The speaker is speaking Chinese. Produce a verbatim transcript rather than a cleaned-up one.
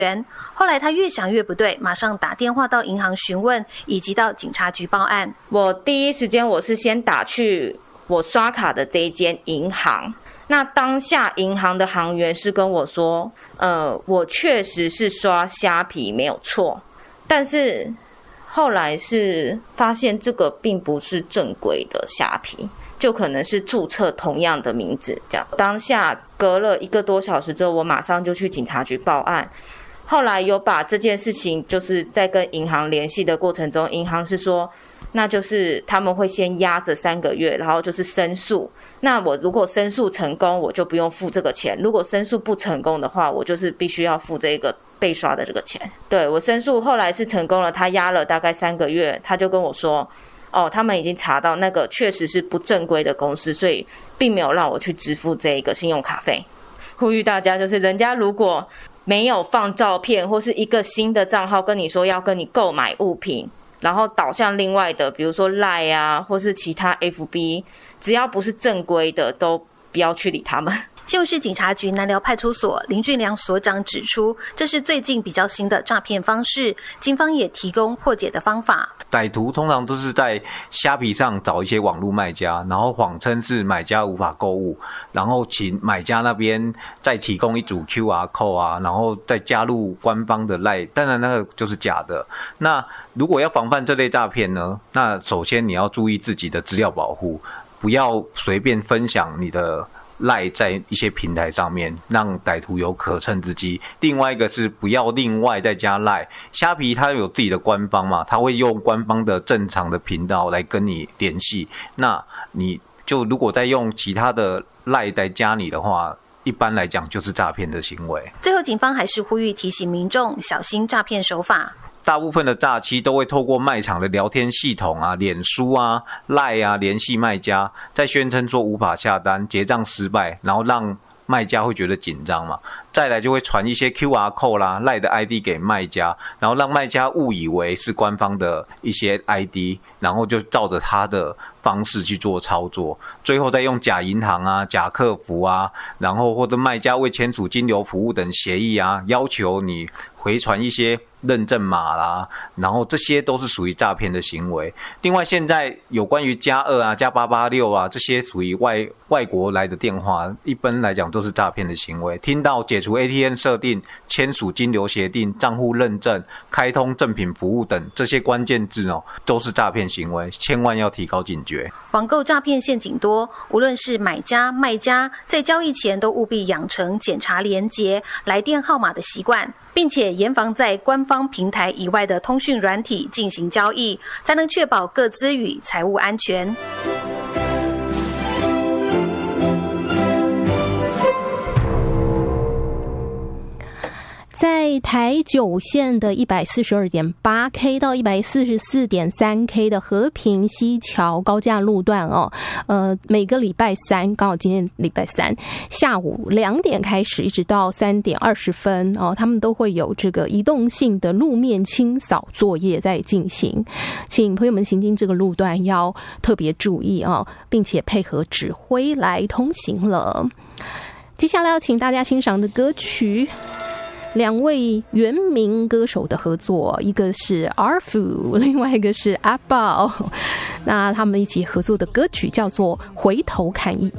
后来他越想越不对，马上打电话到银行询问，以及到警察局报案。 我第一时间我是先打去我刷卡的这一间银行，那当下银行的行员是跟我说，呃，我确实是刷虾皮没有错，但是后来是发现这个并不是正规的虾皮，就可能是注册同样的名字这样。当下隔了一个多小时之后，我马上就去警察局报案。后来有把这件事情，就是在跟银行联系的过程中，银行是说，那就是他们会先压着三个月，然后就是申诉。那我如果申诉成功，我就不用付这个钱；如果申诉不成功的话，我就是必须要付这个被刷的这个钱。对，我申诉后来是成功了，他压了大概三个月，他就跟我说，哦，他们已经查到那个确实是不正规的公司，所以并没有让我去支付这一个信用卡费。呼吁大家，就是人家如果没有放照片或是一个新的账号跟你说要跟你购买物品，然后导向另外的，比如说 Line 啊，或是其他 F B， 只要不是正规的，都不要去理他们。 新竹市警察局南寮派出所林俊良所长指出，这是最近比较新的诈骗方式，警方也提供破解的方法。 歹徒通常都是在虾皮上找一些网络卖家，然后谎称是买家无法购物，然后请买家那边再提供一组 Q R code 啊，然后再加入官方的 LINE， 当然那个就是假的。那如果要防范这类诈骗呢，那首先你要注意自己的资料保护，不要随便分享你的赖在一些平台上面，让歹徒有可乘之机。另外一个是不要另外再加赖，虾皮它有自己的官方嘛，它会用官方的正常的频道来跟你联系。那你就如果再用其他的赖来加你的话，一般来讲就是诈骗的行为。 最后，警方还是呼吁提醒民众小心诈骗手法。 大部分的诈欺都会透过卖场的聊天系统啊、脸书啊、LINE 啊联系卖家，再宣称说无法下单、结账失败，然后让卖家会觉得紧张嘛。再来就会传一些 Q R code 啦、LINE 的 I D 给卖家，然后让卖家误以为是官方的一些 I D， 然后就照着他的方式去做操作，最后再用假银行啊、假客服啊，然后或者卖家未签署金流服务等协议啊，要求你回传一些认证码啦，然后这些都是属于诈骗的行为。另外，现在有关于加二啊、加八八六啊这些属于外外国来的电话，一般来讲都是诈骗的行为。听到解除 A T M 设定、签署金流协定、账户认证、开通正品服务等这些关键字哦，都是诈骗行为，千万要提高警觉。 网购诈骗陷阱多，无论是买家、卖家，在交易前都务必养成检查连结、来电号码的习惯，并且严防在官方平台以外的通讯软体进行交易，才能确保个资与财务安全。 在台九线的 一百四十二点八 K 到 一百四十四点三 K 的和平西桥高架路段哦，呃，每个礼拜三，刚好今天礼拜三下午两点开始，一直到三点二十分哦，他们都会有这个移动性的路面清扫作业在进行，请朋友们行经这个路段要特别注意哦，并且配合指挥来通行了。接下来要请大家欣赏的歌曲，两位原名歌手的合作，一个是 Arfu， 另外一个是阿宝，那他们一起合作的歌曲叫做《回头看一眼》。